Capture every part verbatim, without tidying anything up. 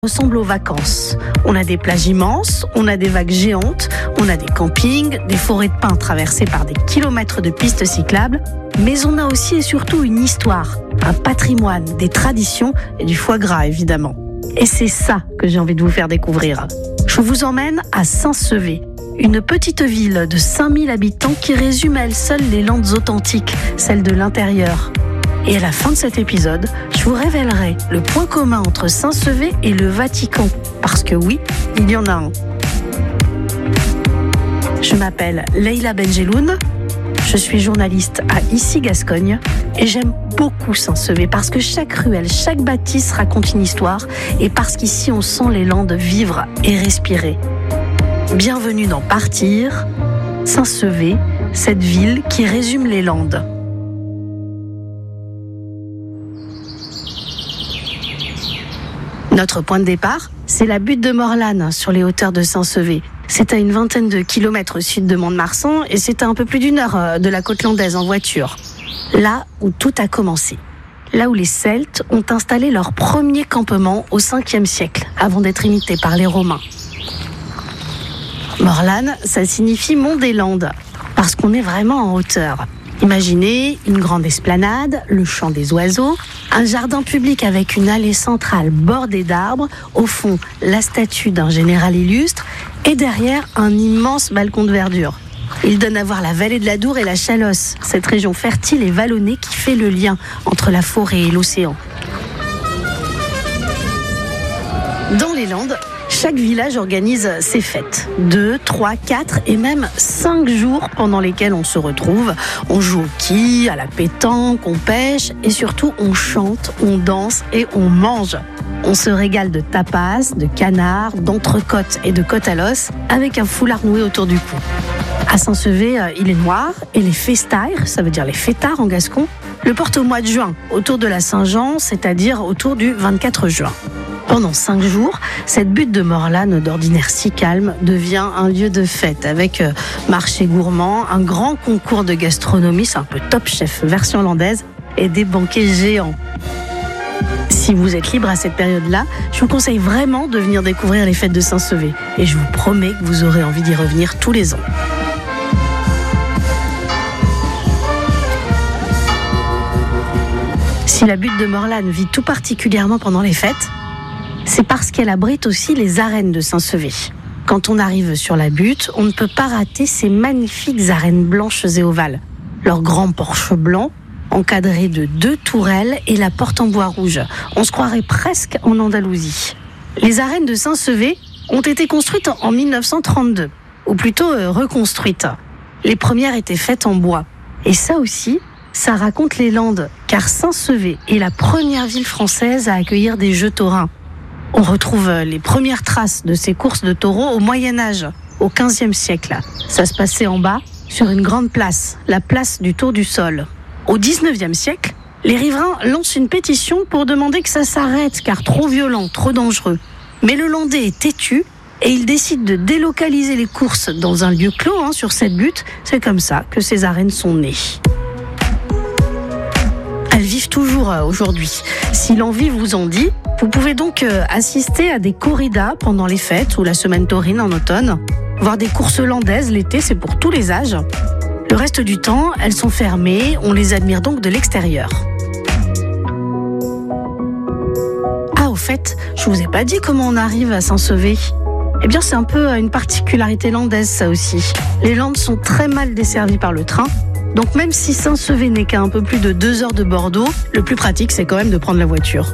Ressemble aux vacances. On a des plages immenses, on a des vagues géantes, on a des campings, des forêts de pins traversées par des kilomètres de pistes cyclables, mais on a aussi et surtout une histoire, un patrimoine, des traditions et du foie gras évidemment. Et c'est ça que j'ai envie de vous faire découvrir. Je vous emmène à Saint-Sevé, une petite ville de cinq mille habitants qui résume à elle seule les Landes authentiques, celles de l'intérieur. Et à la fin de cet épisode, je vous révélerai le point commun entre Saint-Sevé et le Vatican. Parce que oui, il y en a un. Je m'appelle Leïla Benjeloun, je suis journaliste à Ici Gascogne et j'aime beaucoup Saint-Sevé parce que chaque ruelle, chaque bâtisse raconte une histoire et parce qu'ici on sent les Landes vivre et respirer. Bienvenue dans Partir, Saint-Sevé, cette ville qui résume les Landes. Notre point de départ, c'est la butte de Morlanne, sur les hauteurs de Saint-Sevé. C'est à une vingtaine de kilomètres au sud de Mont-de-Marsan et c'est à un peu plus d'une heure de la côte landaise en voiture. Là où tout a commencé. Là où les Celtes ont installé leur premier campement au cinquième siècle, avant d'être imités par les Romains. Morlanne, ça signifie mont des Landes, parce qu'on est vraiment en hauteur. Imaginez une grande esplanade, le chant des oiseaux, un jardin public avec une allée centrale bordée d'arbres, au fond la statue d'un général illustre et derrière un immense balcon de verdure. Il donne à voir la vallée de l'Adour et la Chalosse, cette région fertile et vallonnée qui fait le lien entre la forêt et l'océan. Dans les Landes, chaque village organise ses fêtes. Deux, trois, quatre et même cinq jours pendant lesquels on se retrouve. On joue au quilles, à la pétanque, on pêche et surtout on chante, on danse et on mange. On se régale de tapas, de canards, d'entrecôtes et de côtes à l'os avec un foulard noué autour du cou. À Saint-Sevé, il est noir et les festaires, ça veut dire les fêtards en gascon, le portent au mois de juin, autour de la Saint-Jean, c'est-à-dire autour du vingt-quatre juin. Pendant cinq jours, cette butte de Morlanne, d'ordinaire si calme, devient un lieu de fête avec marché gourmand, un grand concours de gastronomie, c'est un peu Top Chef version landaise, et des banquets géants. Si vous êtes libre à cette période-là, je vous conseille vraiment de venir découvrir les fêtes de Saint-Sevé. Et je vous promets que vous aurez envie d'y revenir tous les ans. Si la butte de Morlanne vit tout particulièrement pendant les fêtes, c'est parce qu'elle abrite aussi les arènes de Saint-Sevé. Quand on arrive sur la butte, on ne peut pas rater ces magnifiques arènes blanches et ovales. Leur grand porche blanc, encadré de deux tourelles et la porte en bois rouge. On se croirait presque en Andalousie. Les arènes de Saint-Sevé ont été construites en mille neuf cent trente-deux, ou plutôt euh, reconstruites. Les premières étaient faites en bois. Et ça aussi, ça raconte les Landes, car Saint-Sevé est la première ville française à accueillir des jeux taurins. On retrouve les premières traces de ces courses de taureaux au Moyen-Âge, au quinzième siècle. Ça se passait en bas, sur une grande place, la place du Tour du Sol. Au dix-neuvième siècle, les riverains lancent une pétition pour demander que ça s'arrête, car trop violent, trop dangereux. Mais le Landais est têtu et il décide de délocaliser les courses dans un lieu clos, hein, sur cette butte. C'est comme ça que ces arènes sont nées. Elles vivent toujours euh, aujourd'hui. Si l'envie vous en dit, vous pouvez donc euh, assister à des corridas pendant les fêtes ou la semaine taurine en automne. Voir des courses landaises l'été, c'est pour tous les âges. Le reste du temps, elles sont fermées, on les admire donc de l'extérieur. Ah, au fait, je vous ai pas dit comment on arrive à Saint-Sevé. Eh bien, c'est un peu une particularité landaise, ça aussi. Les Landes sont très mal desservies par le train. Donc même si Saint-Sevé n'est qu'à un peu plus de deux heures de Bordeaux, le plus pratique, c'est quand même de prendre la voiture.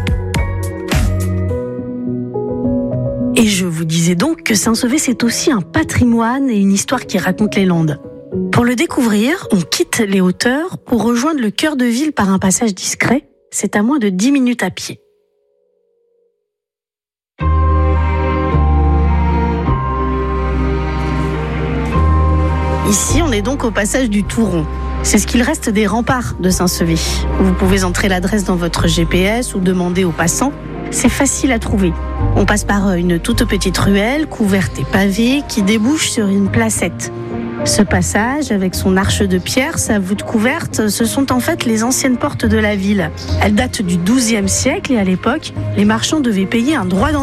Et je vous disais donc que Saint-Sevé, c'est aussi un patrimoine et une histoire qui raconte les Landes. Pour le découvrir, on quitte les hauteurs pour rejoindre le cœur de ville par un passage discret. C'est à moins de dix minutes à pied. Ici, on est donc au passage du Touron. C'est ce qu'il reste des remparts de Saint-Sevé. Vous pouvez entrer l'adresse dans votre G P S ou demander aux passants. C'est facile à trouver. On passe par une toute petite ruelle, couverte et pavée, qui débouche sur une placette. Ce passage, avec son arche de pierre, sa voûte couverte, ce sont en fait les anciennes portes de la ville. Elles datent du douzième siècle et à l'époque, les marchands devaient payer un droit d'entrée